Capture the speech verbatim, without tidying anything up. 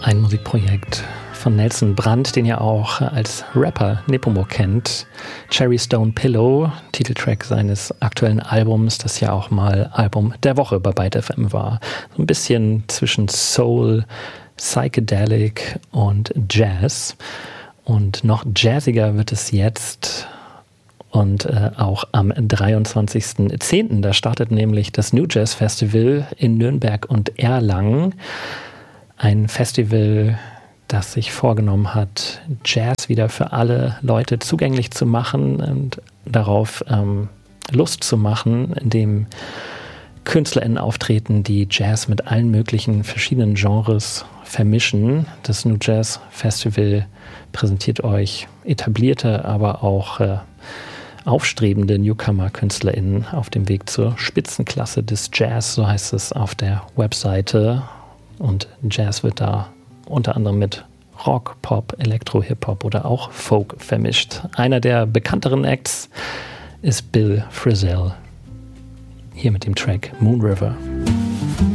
ein Musikprojekt von Nelson Brandt, den ihr auch als Rapper Nepomuk kennt. Cherry Stone Pillow, Titeltrack seines aktuellen Albums, das ja auch mal Album der Woche bei Byte F M war. So ein bisschen zwischen Soul, Psychedelic und Jazz. Und noch jazziger wird es jetzt und äh, auch am dreiundzwanzigsten zehnten Da startet nämlich das New Jazz Festival in Nürnberg und Erlangen. Ein Festival, das sich vorgenommen hat, Jazz wieder für alle Leute zugänglich zu machen und darauf ähm, Lust zu machen, indem KünstlerInnen auftreten, die Jazz mit allen möglichen verschiedenen Genres vermischen. Das New Jazz Festival präsentiert euch etablierte, aber auch äh, aufstrebende Newcomer-KünstlerInnen auf dem Weg zur Spitzenklasse des Jazz, so heißt es auf der Webseite. Und Jazz wird da unter anderem mit Rock, Pop, Elektro, Hip-Hop oder auch Folk vermischt. Einer der bekannteren Acts ist Bill Frisell. Hier mit dem Track Moon River.